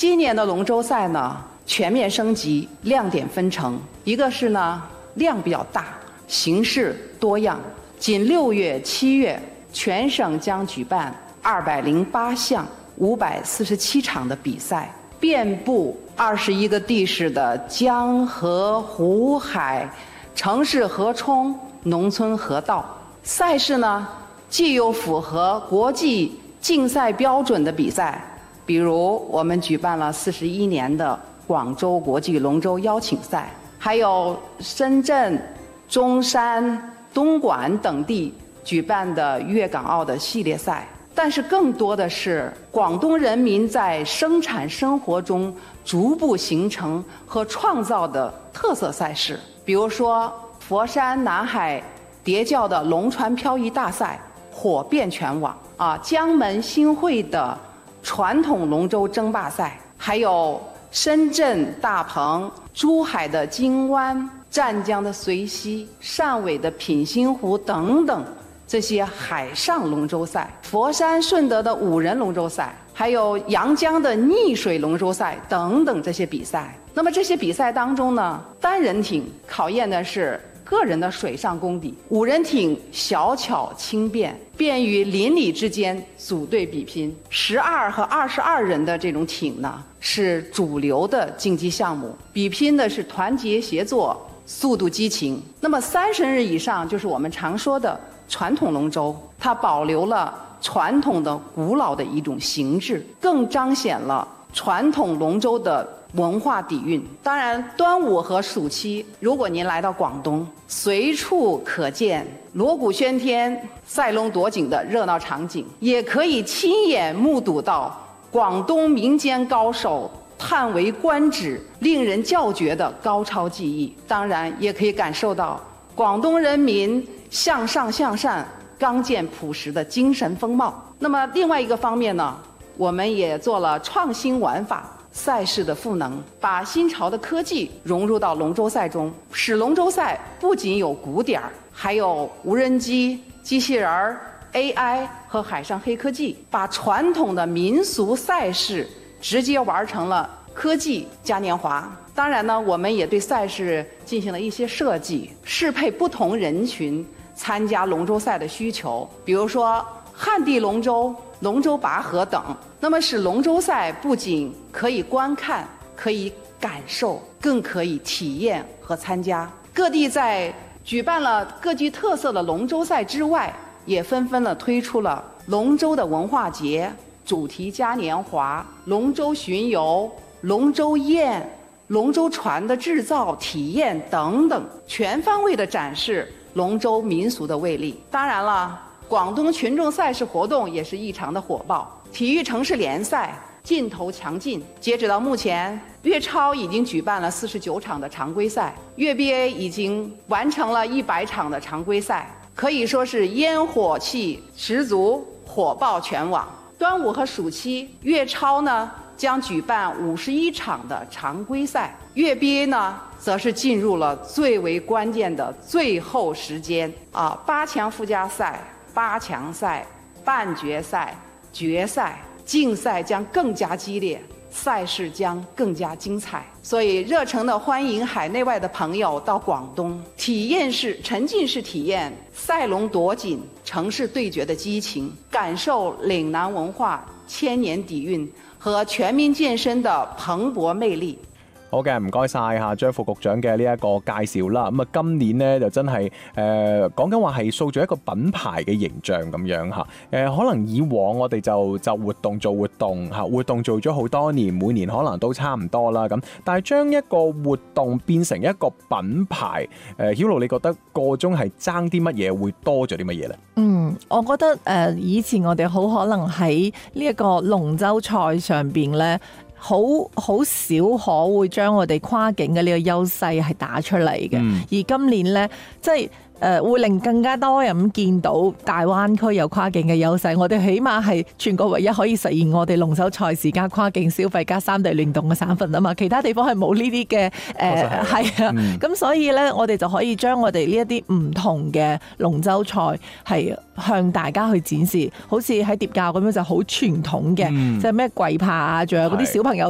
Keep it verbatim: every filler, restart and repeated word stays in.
今年的龙舟赛呢全面升级，亮点分成，一个是呢量比较大，形式多样。仅六月、七月，全省将举办二百零八项、五百四十七场的比赛，遍布二十一个地市的江河湖海、城市河冲、农村河道。赛事呢，既有符合国际竞赛标准的比赛，比如我们举办了四十一年的广州国际龙舟邀请赛，还有深圳、中山、东莞等地举办的粤港澳的系列赛。但是更多的是广东人民在生产生活中逐步形成和创造的特色赛事，比如说佛山南海叠教的龙船漂移大赛火遍全网啊，江门新会的传统龙舟争霸赛，还有深圳大鹏、珠海的金湾、湛江的随溪、汕尾的品心湖等等这些海上龙舟赛，佛山顺德的五人龙舟赛，还有阳江的逆水龙舟赛等等这些比赛。那么这些比赛当中呢，单人艇考验的是个人的水上功底，五人艇小巧轻便，便于邻里之间组队比拼。十二和二十二人的这种艇呢，是主流的竞技项目，比拼的是团结协作、速度激情。那么三十人以上就是我们常说的传统龙舟，它保留了传统的古老的一种形制，更彰显了传统龙舟的文化底蕴。当然，端午和暑期，如果您来到广东，随处可见锣鼓喧天、赛龙夺锦的热闹场景，也可以亲眼目睹到广东民间高手叹为观止、令人叫绝的高超技艺。当然，也可以感受到广东人民向上向善、刚健朴实的精神风貌。那么另外一个方面呢，我们也做了创新玩法赛事的赋能，把新潮的科技融入到龙舟赛中，使龙舟赛不仅有鼓点，还有无人机、机器人儿、A I 和海上黑科技，把传统的民俗赛事直接玩成了科技嘉年华。当然呢，我们也对赛事进行了一些设计，适配不同人群参加龙舟赛的需求，比如说旱地龙舟、龙舟拔河等。那么使龙舟赛不仅可以观看、可以感受，更可以体验和参加。各地在举办了各具特色的龙舟赛之外，也纷纷的推出了龙舟的文化节、主题嘉年华、龙舟巡游、龙舟宴、龙舟船的制造体验等等，全方位的展示龙舟民俗的魅力。当然了，广东群众赛事活动也是异常的火爆，体育城市联赛劲头强劲。截止到目前，粤超已经举办了四十九场的常规赛，粤 B A 已经完成了一百场的常规赛，可以说是烟火气十足，火爆全网。端午和暑期，粤超呢将举办五十一场的常规赛，粤 B A 呢则是进入了最为关键的最后时间啊，八强附加赛、八强赛、半决赛、决赛，竞赛将更加激烈，赛事将更加精彩。所以热诚的欢迎海内外的朋友到广东，体验式、沉浸式体验赛龙夺锦、城市对决的激情，感受岭南文化千年底蕴和全民健身的蓬勃魅力。 好嘅，唔該晒嚇張副局長嘅呢一個介紹啦。咁啊，今年呢，就真係誒講緊話係塑造一個品牌嘅形象咁樣嚇。誒、呃、可能以往我哋就就活動做活動嚇，活動做咗好多年，每年可能都差唔多啦咁。但係將一個活動變成一個品牌，誒曉露你覺得個中係爭啲乜嘢，會多咗啲乜嘢咧？ 嗯，我覺得誒、呃、以前我哋好可能喺呢一個龍舟賽上邊咧。好好少可會將我哋跨境嘅呢個優勢係打出嚟嘅、嗯，而今年呢，即係誒、呃、會令更加多人見到大灣區有跨境嘅優勢。我哋起碼係全國唯一可以實現我哋龍舟賽事加跨境消費加三地聯動嘅省份啊嘛，其他地方係冇呢啲嘅誒係啊，咁、嗯、所以呢，我哋就可以將我哋呢一啲唔同嘅龍舟賽係向大家去展示，好似喺疊教咁樣就好傳統嘅，即係咩跪爬啊，仲有嗰啲小朋友。